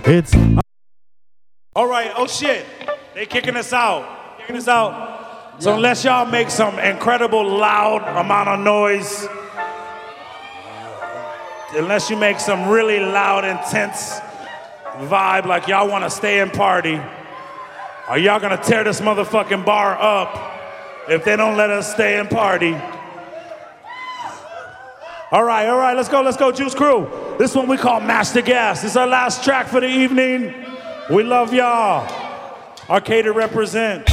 It's All right, oh shit. They kicking us out. Kicking us out. So unless y'all make some incredible loud amount of noise, unless you make some really loud, intense vibe like y'all want to stay and party, are y'all gonna tear this motherfucking bar up if they don't let us stay and party? All right, let's go, Juice Crew. This one we call Master Gas. This is our last track for the evening. We love y'all. Arcadia represent.